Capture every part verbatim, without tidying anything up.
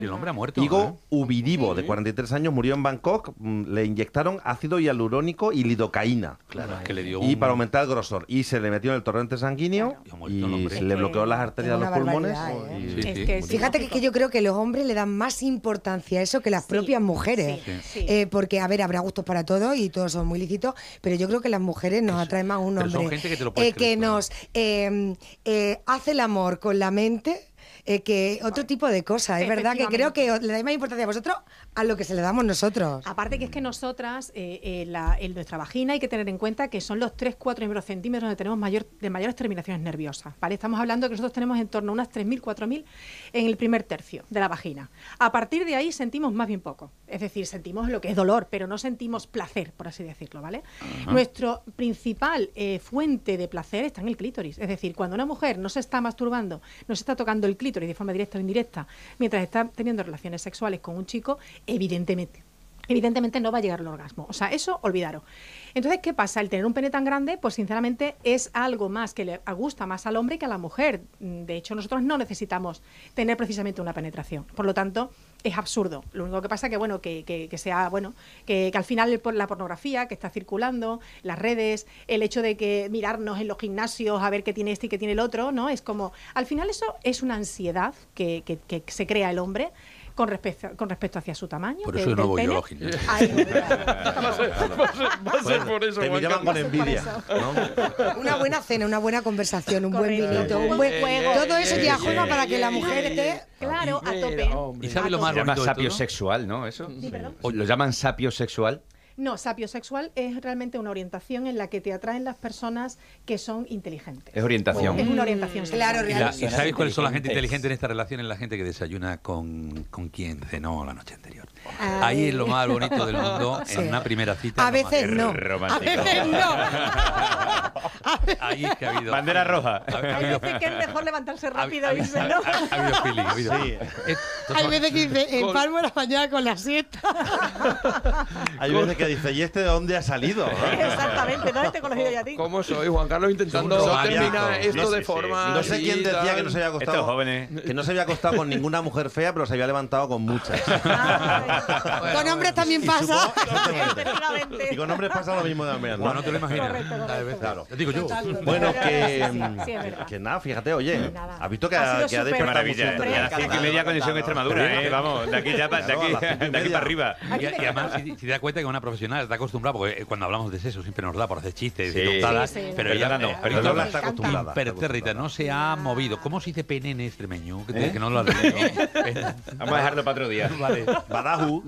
El hombre ha muerto. Igo ¿eh? Ubidivo, de cuarenta y tres años, murió en Bangkok. Le inyectaron ácido hialurónico y lidocaína. Claro, es que le dio Y un... para aumentar el grosor. Y se le metió en el torrente sanguíneo Claro. y, Y se es le que bloqueó las arterias de es los una pulmones. barbaridad, ¿eh? y- Sí, Es sí. que es Fíjate que, que yo creo que los hombres le dan más importancia a eso que las Sí. propias mujeres. Sí, sí. Eh, porque, a ver, habrá gustos para todos y todos son muy lícitos, pero yo creo que las mujeres nos atraen más un pero son hombre gente que te lo puedes eh, que creer todo. nos eh, eh, hace el amor con la mente. Eh, que otro tipo de cosas, es verdad que creo que le dais más importancia a vosotros a lo que se le damos nosotros. Aparte que es que nosotras, eh, eh, la, en nuestra vagina hay que tener en cuenta que son los tres cuatro centímetros donde tenemos mayor, de mayores terminaciones nerviosas, ¿vale? Estamos hablando de que nosotros tenemos en torno a unas tres mil, cuatro mil en el primer tercio de la vagina. A partir de ahí sentimos más bien poco, es decir, sentimos lo que es dolor, pero no sentimos placer, por así decirlo, ¿vale? Nuestro principal eh, fuente de placer está en el clítoris, es decir, cuando una mujer no se está masturbando, no se está tocando el clítoris de forma directa o indirecta, mientras está teniendo relaciones sexuales con un chico, evidentemente, evidentemente no va a llegar al orgasmo. O sea, eso olvidaros. Entonces, ¿qué pasa? El tener un pene tan grande, pues sinceramente es algo más que le gusta más al hombre que a la mujer. De hecho, nosotros no necesitamos tener precisamente una penetración. Por lo tanto, es absurdo. Lo único que pasa es que, bueno, que, que, que sea, bueno, que, que al final el, la pornografía que está circulando, las redes, el hecho de que mirarnos en los gimnasios a ver qué tiene este y qué tiene el otro, ¿no? Es como, al final eso es una ansiedad que, que, que se crea el hombre con respecto, con respecto hacia su tamaño. Por de- eso yo no del voy yo pene. a los gimnasios. Ay, Va a ser por eso, Te Juan miraban Carlos. con Por envidia, eso. ¿no? Una buena cena, una buena conversación, un buen Correcto. vinito, Un un buen buen juego. todo eso ya juega para que la Ey, mujer ey, esté. Claro, a Mira, tope. hombre. ¿Y sabe lo A más tope. Se llama bonito de todo? sapiosexual, ¿no? ¿Eso? Sí, perdón. O lo llaman sapiosexual. No, sapiosexual es realmente una orientación en la que te atraen las personas que son inteligentes. Es orientación. Es una orientación sexual. Claro, ¿Y, la- real. y sabéis cuáles son la gente Inteligentes. inteligente en esta relación? Es la gente que desayuna con, con quien cenó la noche anterior. Ay. Ahí es lo más bonito del mundo, Sí. en una primera cita. A es lo más- veces no. A romántico. veces no. Ahí es que ha habido... Bandera roja. Ha, ha Hay habido, veces que es mejor levantarse ha- rápido ha- y irse, ha- ¿no? ha- ha habido feeling, ha habido Sí. feeling. Estos Hay son- veces que dice, empalmo la mañana con la siesta. Hay veces que dice, ¿y este de dónde ha salido? Exactamente, ¿dónde te he conocido yo a ti? ¿Cómo soy, Juan Carlos, intentando Son románticos. terminar esto Sí, de sí, forma... No sé quién y decía tal. que no se había Estos acostado, jóvenes. que no se había acostado con ninguna mujer fea, pero se había levantado con muchas. Ay, Con hombres también Y pasa. supongo- efectivamente. Y con hombres pasa lo mismo también, ¿no? Bueno, no te lo imaginas. Correcto, correcto. Tal vez. Claro. Te digo yo. Totalmente. Bueno, que, Sí, sí, sí, es verdad. que nada, fíjate, oye, Nada. has visto que Ha ha, sido que ha súper- despertado Maravilla. mucho Y a las cinco y media conexión Extremadura, ¿eh? Vamos, de aquí ya pa- de aquí, Claro, a las cinco y de aquí media. para arriba. Y, y además, si, si te das cuenta que una profesional está acostumbrada, porque cuando hablamos de sexo siempre nos da por hacer chistes Sí. y tontadas, Sí, sí. pero ella Perdona, no, eh, Pero perdona. Lola está acostumbrada. está impertérrita, no se ha movido. ¿Cómo se dice pene en extremeño? Que, te- ¿Eh? que no lo has leído. Vamos a dejarlo para otro día. Vale. Badajú.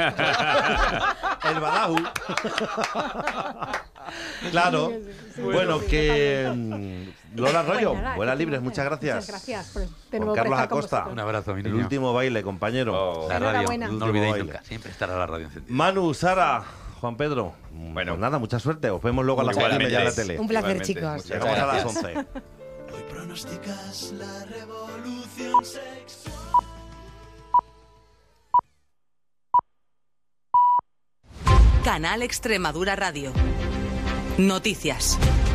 El Badajú. Claro. Bueno, que mm, Lola Arroyo, Pues nada, buenas que libres, tengo- muchas gracias. Muchas gracias por de Juan nuevo Carlos por estar con Acosta. vosotros. Un abrazo, mi El niño. último baile, compañero. Oh. La radio, Enhorabuena. no Último olvidéis baile. nunca. Siempre estará la radio encendida. Manu, Sara, Juan Pedro. Bueno. Pues nada, mucha suerte. Os vemos luego a las once y Igualmente. media en la tele. Un placer, Igualmente. chicos. Muchas Llegamos a las gracias. once. Hoy pronosticas la revolución sexual. Canal Extremadura Radio. Noticias.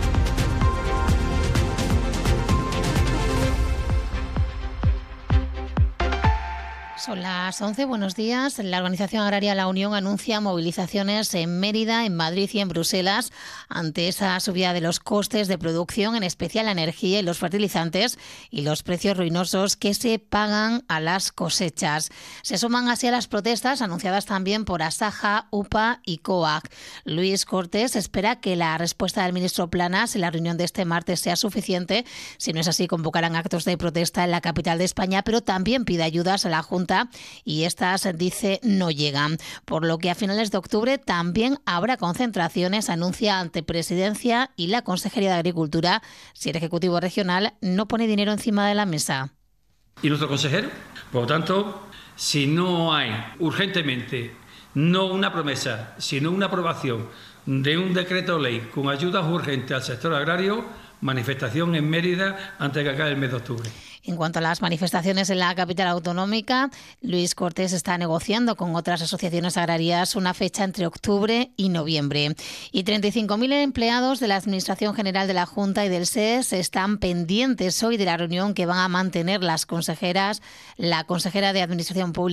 Son las once, buenos días. La Organización Agraria La Unión anuncia movilizaciones en Mérida, en Madrid y en Bruselas ante esa subida de los costes de producción, en especial la energía y los fertilizantes, y los precios ruinosos que se pagan a las cosechas. Se suman así a las protestas anunciadas también por Asaja, U P A y COAG. Luis Cortés espera que la respuesta del ministro Planas en la reunión de este martes sea suficiente. Si no es así, convocarán actos de protesta en la capital de España, pero también pide ayudas a la Junta y estas, dice, no llegan. Por lo que a finales de octubre también habrá concentraciones, anuncia ante Presidencia y la Consejería de Agricultura, si el Ejecutivo Regional no pone dinero encima de la mesa. Y nuestro consejero, por lo tanto, si no hay urgentemente, no una promesa, sino una aprobación de un decreto ley con ayudas urgentes al sector agrario, manifestación en Mérida antes de que acabe el mes de octubre. En cuanto a las manifestaciones en la capital autonómica, Luis Cortés está negociando con otras asociaciones agrarias una fecha entre octubre y noviembre. Y treinta y cinco mil empleados de la Administración General de la Junta y del S E S están pendientes hoy de la reunión que van a mantener las consejeras, la consejera de Administración Pública